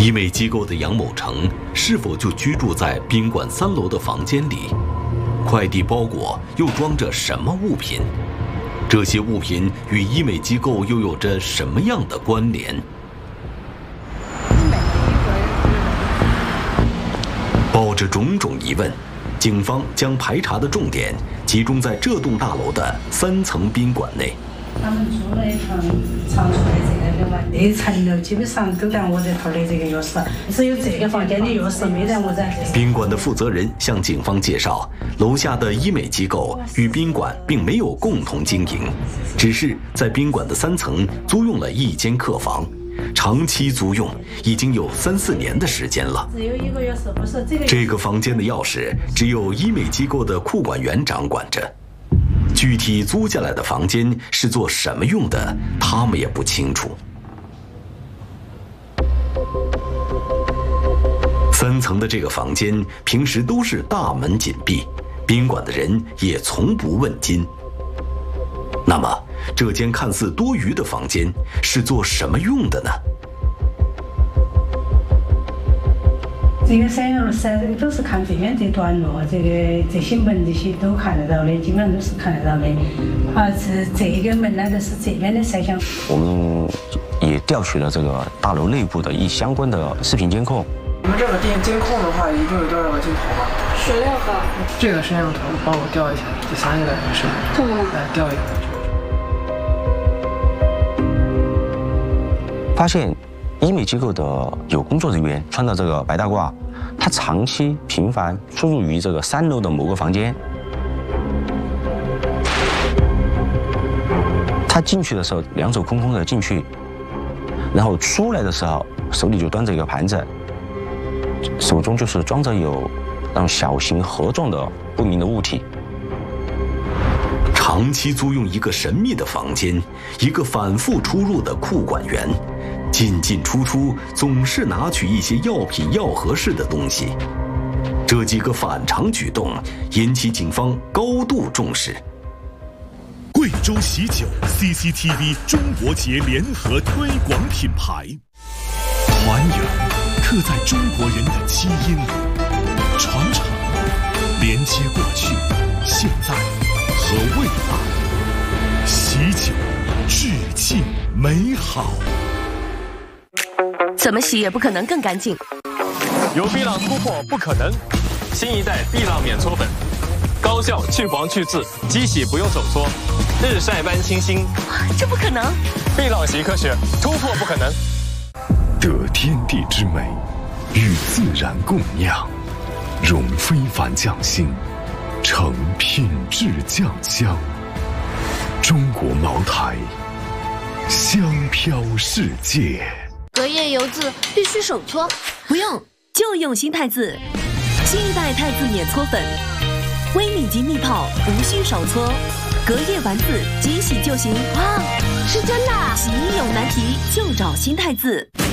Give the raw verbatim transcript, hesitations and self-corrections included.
医美机构的杨某成是否就居住在宾馆三楼的房间里？快递包裹又装着什么物品？这些物品与医美机构又有着什么样的关联？抱着种种疑问，警方将排查的重点集中在这栋大楼的三层宾馆内。 他们租了一层长出的这个的话，那层楼基本上都在我这头的这个钥匙，只有这个房间的钥匙没在我这。 宾馆的负责人向警方介绍，楼下的医美机构与宾馆并没有共同经营，只是在宾馆的三层租用了一间客房，长期租用，已经有三四年的时间了。 只有一个钥匙，不是这个。 这个房间的钥匙只有医美机构的库管员掌管着。具体租下来的房间是做什么用的，他们也不清楚。三层的这个房间平时都是大门紧闭，宾馆的人也从不问津。那么，这间看似多余的房间是做什么用的呢？ 这个三楼三都是看这边这段路，这个这些门这些都看得到的，基本上都是看得到的。啊，是这个门呢，就是这边的摄像。 我们也调取了这个大楼内部的一相关的视频监控。 你们这个电监控的话，一共有多少个镜头吗？ 十六个。 这个摄像头帮我调一下，第三个是。 这个吗？ 来调一下。 发现医美机构的有工作人员穿的这个白大褂，他长期频繁出入于这个三楼的某个房间。他进去的时候两手空空的进去，然后出来的时候手里就端着一个盘子，手中就是装着有那种小型盒状的不明的物体。 长期租用一个神秘的房间，一个反复出入的库管员。进进出出，总是拿取一些药品、药盒式的东西。这几个反常举动引起警方高度重视。 贵州喜酒 C C T V 中国节联合推广品牌，团圆刻在中国人的基因里，传承连接过去、现在和未来。喜酒，致敬美好。 怎么洗也不可能更干净。 有碧浪突破不可能，新一代碧浪免搓粉，高效去黄去渍，机洗不用手搓，日晒般清新。 这不可能！ 碧浪洗科学，突破不可能。 得天地之美，与自然共酿，融非凡匠心，成品质酱香。中国茅台，香飘世界。 隔夜油渍必须手搓， 不用，就用新太渍。新一代太渍免搓粉，微米级密泡，无需手搓，隔夜完渍即洗就行。 哇，是真的！ 洗衣有难题就找新太渍。